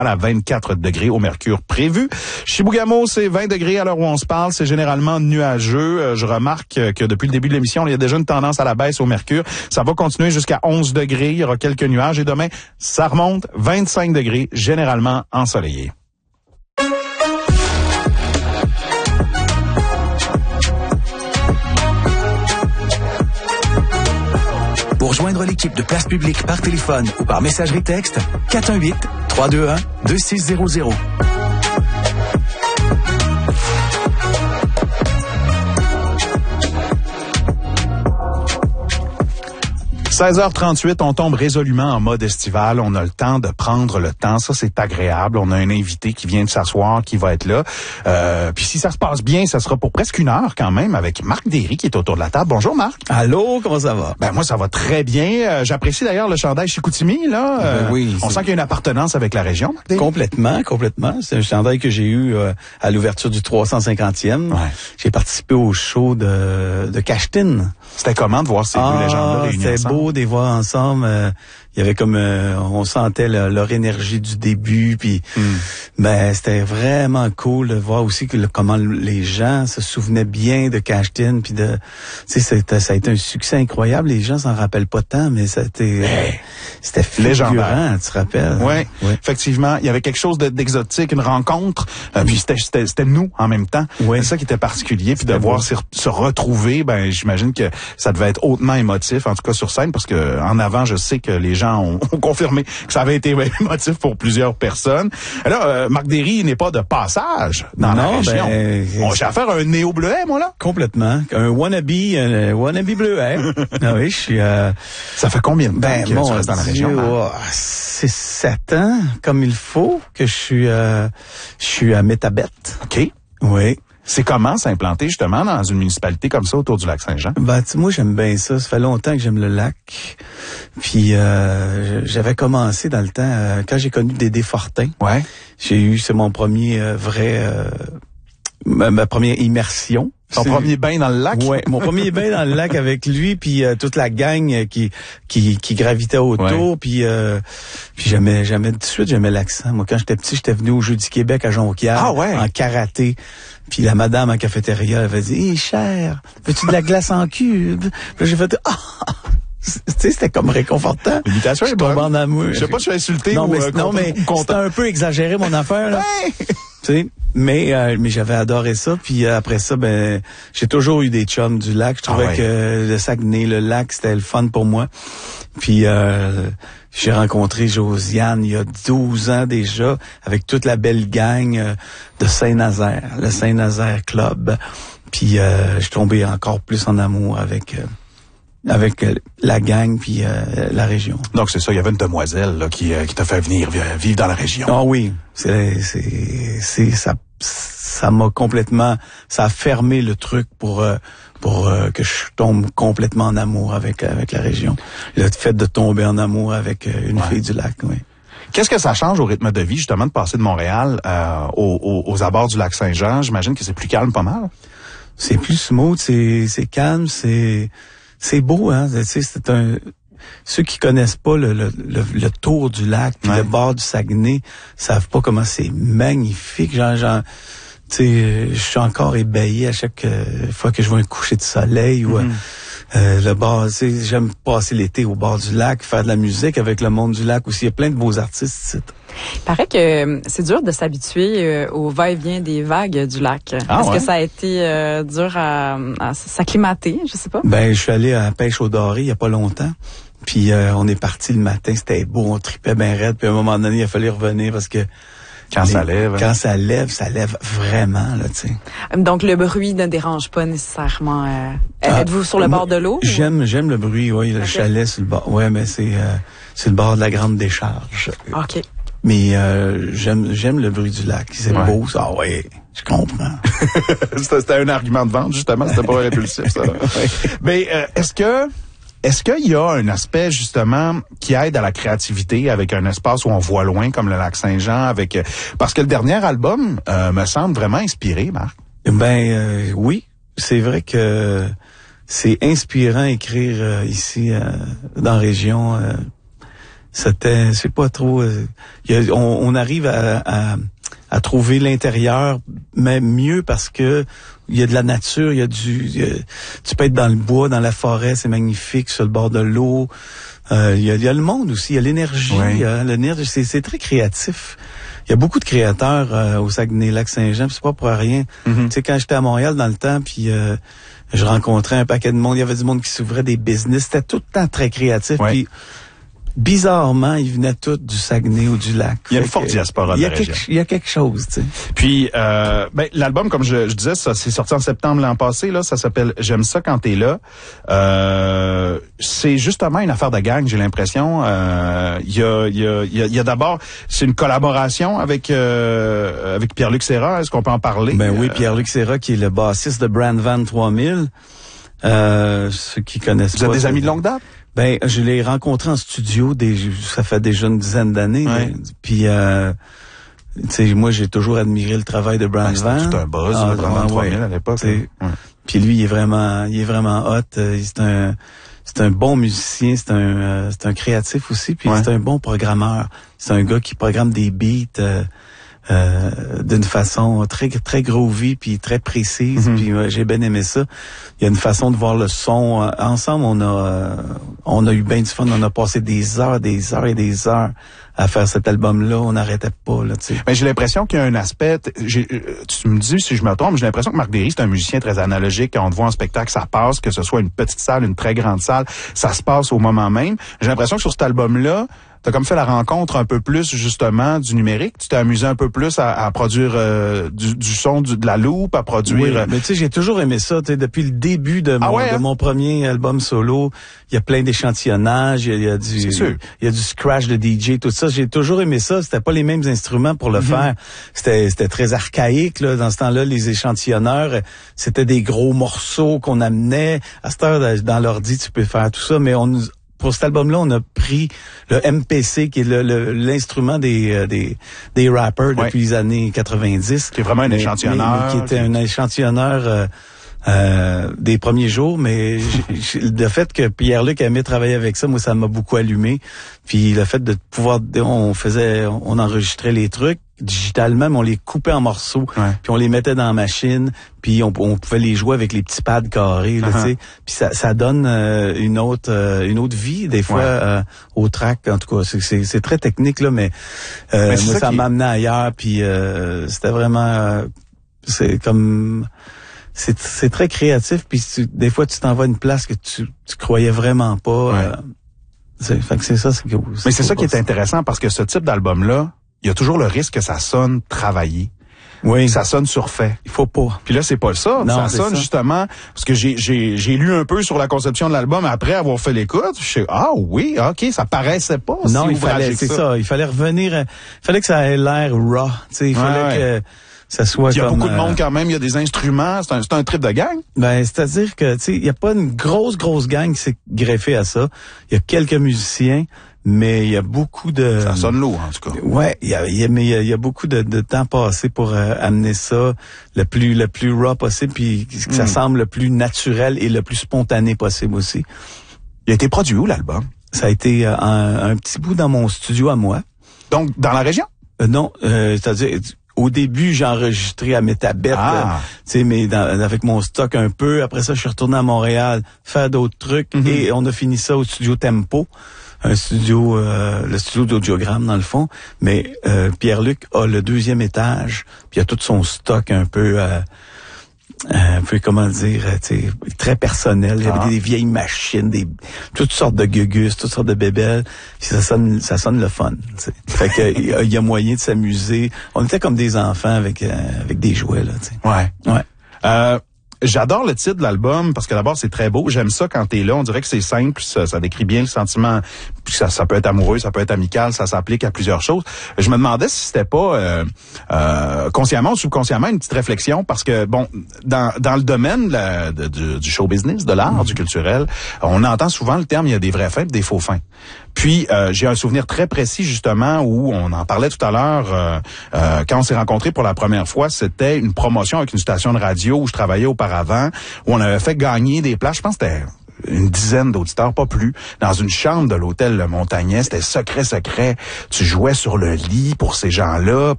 à 24 degrés au mercure prévu. Chibougamau, c'est 20 degrés à l'heure où on se parle. C'est généralement nuageux. Je remarque que depuis le début de l'émission, il y a déjà une tendance à la baisse au mercure. Ça va continuer jusqu'à 11 degrés. Il y aura quelques nuages. Et demain, ça remonte 25 degrés, généralement ensoleillé. Pour joindre l'équipe de Place Publique par téléphone ou par messagerie texte, 418-321-2600. 16h38, on tombe résolument en mode estival. On a le temps de prendre le temps. Ça, c'est agréable. On a un invité qui vient de s'asseoir, qui va être là. Puis si ça se passe bien, ça sera pour presque une heure quand même avec Marc Derry qui est autour de la table. Bonjour Marc. Allô, comment ça va? Ben moi, ça va très bien. J'apprécie d'ailleurs le chandail Chicoutimi, là. Oui. On sent qu'il y a une appartenance avec la région, Marc Derry. Complètement. C'est un chandail que j'ai eu à l'ouverture du 350e. Ouais. J'ai participé au show de Cachetin. C'était comment de voir ces deux légendes-là réunies C'était ensemble? beau de les voir ensemble. Il y avait comme on sentait leur énergie du début, puis ben c'était vraiment cool de voir aussi comment les gens se souvenaient bien de Cachetin, puis de, tu sais, ça a été un succès incroyable. Les gens s'en rappellent pas tant, mais c'était légendaire. tu te rappelles? Oui, effectivement, il y avait quelque chose d'exotique, une rencontre, puis c'était nous en même temps. Oui. C'est ça qui était particulier, puis de voir se retrouver, ben j'imagine que ça devait être hautement émotif, en tout cas sur scène, parce que en avant, je sais que les gens ont confirmé que ça avait été émotif pour plusieurs personnes. Alors, Marc Derry n'est pas de passage dans la région. J'ai affaire à un néo-bleuet, moi, là? Complètement. Un wannabe bleuet. Ah oui, je suis... Ça fait combien de temps que tu restes dans la région? C'est 7 ans, comme il faut, que je suis à Métabet. OK. Oui. C'est comment s'implanter justement dans une municipalité comme ça autour du lac Saint-Jean? Ben, moi, j'aime bien ça. Ça fait longtemps que j'aime le lac. Puis, j'avais commencé dans le temps, quand j'ai connu Dédé Fortin. Ouais. C'est mon premier ma première immersion. Ton premier bain dans le lac? Ouais, mon premier bain dans le lac avec lui, puis toute la gang qui gravitait autour, puis j'aimais tout de suite, j'aimais l'accent. Moi, quand j'étais petit, j'étais venu au Jeux du Québec à Jonquière, en karaté. Puis la madame en cafétéria, elle avait dit, cher, veux-tu de la glace en cube? Puis j'ai fait, tu sais, c'était comme réconfortant. L'imitation est bonne. En amour. Je sais pas si je suis insulté non, ou mais c'était un peu exagéré mon affaire, là. Ouais. Tu sais, mais j'avais adoré ça. Puis après ça, ben j'ai toujours eu des chums du lac. Je trouvais que le Saguenay, le lac, c'était le fun pour moi. Puis j'ai rencontré Josiane il y a 12 ans déjà, avec toute la belle gang de Saint-Nazaire, le Saint-Nazaire Club. Puis je suis tombé encore plus en amour avec la gang puis la région. Donc c'est ça, il y avait une demoiselle là, qui t'a fait venir vivre dans la région. Ah oui, ça m'a complètement, ça a fermé le truc pour que je tombe complètement en amour avec la région. Le fait de tomber en amour avec une fille du lac, oui. Qu'est-ce que ça change au rythme de vie justement de passer de Montréal aux abords du lac Saint-Jean? J'imagine que c'est plus calme pas mal. C'est plus smooth, c'est calme, c'est beau, hein. Tu sais, ceux qui connaissent pas le tour du lac, puis le bord du Saguenay, savent pas comment c'est magnifique. Genre, tu sais, je suis encore ébahi à chaque fois que je vois un coucher de soleil ou le bord. Tu sais, j'aime passer l'été au bord du lac, faire de la musique avec le monde du lac aussi. Il y a plein de beaux artistes ici. Il paraît que c'est dur de s'habituer au va-et-vient des vagues du lac. Est-ce que ça a été dur à s'acclimater? Je sais pas. Ben, je suis allé à la pêche au doré il y a pas longtemps. Puis on est parti le matin, c'était beau, on tripait bien raide. Puis à un moment donné, il a fallu revenir parce que quand ça lève vraiment, là, tu sais. Donc, le bruit ne dérange pas nécessairement. Êtes-vous sur le bord de l'eau? J'aime le bruit, oui, le chalet sur le bord. Ouais, mais c'est le bord de la grande décharge. OK. Mais j'aime le bruit du lac. C'est beau, ça. Ah ouais, je comprends. C'était un argument de vente, justement. C'était pas répulsif, ça. Mais est-ce qu'il y a un aspect, justement, qui aide à la créativité avec un espace où on voit loin, comme le lac Saint-Jean, parce que le dernier album me semble vraiment inspiré, Marc? Ben oui, c'est vrai que c'est inspirant écrire ici dans la région. c'est pas trop... on arrive à trouver l'intérieur, mais mieux parce que il y a de la nature, tu peux être dans le bois, dans la forêt, c'est magnifique, sur le bord de l'eau. Il y a le monde aussi, il y a l'énergie, l'énergie, c'est très créatif. Il y a beaucoup de créateurs au Saguenay-Lac-Saint-Jean, c'est pas pour rien. Tu sais, quand j'étais à Montréal dans le temps, puis je rencontrais un paquet de monde, il y avait du monde qui s'ouvrait des business, c'était tout le temps très créatif, puis bizarrement, ils venaient tous du Saguenay ou du Lac. Il y a une forte diaspora de la région. Il y a quelque chose, tu sais. Puis, l'album, comme je disais, ça c'est sorti en septembre l'an passé. Là, ça s'appelle J'aime ça quand t'es là. C'est justement une affaire de gang, j'ai l'impression. Il y a d'abord, c'est une collaboration avec Pierre-Luc Serra. Est-ce qu'on peut en parler? Ben oui, Pierre-Luc Serra qui est le bassiste de Brand Van 3000. Ceux qui connaissent Vous êtes des amis de longue date? Ben, je l'ai rencontré en studio, ça fait déjà une dizaine d'années. Puis, tu sais, moi, j'ai toujours admiré le travail de Brand Van. C'était tout un buzz, vraiment 3000 à l'époque. Puis lui, il est vraiment hot. C'est un bon musicien, c'est un créatif aussi, puis c'est un bon programmeur. C'est un gars qui programme des beats d'une façon très très groovy puis très précise, puis j'ai bien aimé ça. Il y a une façon de voir le son ensemble. On a eu bien du fun, on a passé des heures et des heures à faire cet album-là, on n'arrêtait pas là, tu sais. Mais j'ai l'impression qu'il y a un aspect, tu me dis si je me trompe, j'ai l'impression que Marc Derry, c'est un musicien très analogique. Quand on te voit en spectacle, ça passe, que ce soit une petite salle, une très grande salle, ça se passe au moment même. J'ai l'impression que sur cet album-là, t'as comme fait la rencontre un peu plus, justement, du numérique. Tu t'es amusé un peu plus à produire du son, de la loupe, à produire... Oui, mais tu sais, j'ai toujours aimé ça. Tu sais, depuis le début de mon premier album solo, il y a plein d'échantillonnages, il y a du scratch de DJ, tout ça. J'ai toujours aimé ça. C'était pas les mêmes instruments pour le faire. C'était très archaïque, là. Dans ce temps-là, les échantillonneurs, c'était des gros morceaux qu'on amenait. À cette heure, dans l'ordi, tu peux faire tout ça, mais pour cet album-là, on a pris le MPC, qui est l'instrument des rappers depuis les années 90. Qui est vraiment un échantillonneur. Qui était un échantillonneur des premiers jours, mais le fait que Pierre-Luc aimait travailler avec ça, moi, ça m'a beaucoup allumé. Puis le fait de pouvoir, on enregistrait les trucs digitalement, mais on les coupait en morceaux, puis on les mettait dans la machine, puis on pouvait les jouer avec les petits pads carrés, là, tu sais. Puis ça donne une autre vie des fois au track. En tout cas, c'est très technique là, mais moi ça m'amenait ailleurs, puis c'était vraiment c'est comme c'est très créatif, puis des fois tu t'en vas à une place que tu croyais vraiment pas. Fait que c'est ça, mais c'est ça qui est intéressant, parce que ce type d'album là, il y a toujours le risque que ça sonne travaillé. Oui. Ça sonne surfait. Il faut pas. Puis là, c'est pas ça. Non, ça sonne justement, parce que j'ai lu un peu sur la conception de l'album après avoir fait l'écoute. Je sais, oui, ok, ça paraissait pas. Non, il fallait revenir, il fallait que ça ait l'air raw. Tu sais, il fallait que ça soit comme... Il y a beaucoup de monde quand même, il y a des instruments, c'est un trip de gang. Ben, c'est-à-dire que, tu sais, il y a pas une grosse gang qui s'est greffée à ça. Il y a quelques musiciens, mais il y a beaucoup de... Ça sonne lourd, en tout cas. Ouais, il y a beaucoup de temps passé pour amener ça le plus raw possible, puis que ça semble le plus naturel et le plus spontané possible aussi. Il a été produit où, l'album? Ça a été un petit bout dans mon studio à moi. Donc, dans la région? Non, c'est-à-dire... Au début, j'ai enregistré à Métabette, tu sais, mais avec mon stock un peu. Après ça, je suis retourné à Montréal faire d'autres trucs et on a fini ça au studio Tempo, un studio, le studio d'Audiogramme dans le fond. Mais Pierre-Luc a le 2e étage, puis il a tout son stock un peu comment dire, très personnel. Il y avait des vieilles machines, toutes sortes de gugus, toutes sortes de bébelles. Puis ça sonne le fun. T'sais. Fait que il y a moyen de s'amuser. On était comme des enfants avec des jouets là. T'sais. Ouais. J'adore le titre de l'album parce que d'abord c'est très beau. J'aime ça quand t'es là. On dirait que c'est simple, ça décrit bien le sentiment. Puis ça peut être amoureux, ça peut être amical, ça s'applique à plusieurs choses. Je me demandais si c'était pas consciemment ou subconsciemment une petite réflexion, parce que bon, dans le domaine du show business, de l'art, du culturel, on entend souvent le terme il y a des vrais fins et des faux fins. Puis j'ai un souvenir très précis justement où on en parlait tout à l'heure quand on s'est rencontrés pour la première fois. C'était une promotion avec une station de radio où je travaillais auparavant, où on avait fait gagner des places. Je pense que c'était une dizaine d'auditeurs, pas plus, dans une chambre de l'hôtel Le Montagnet. C'était secret. Tu jouais sur le lit pour ces gens-là.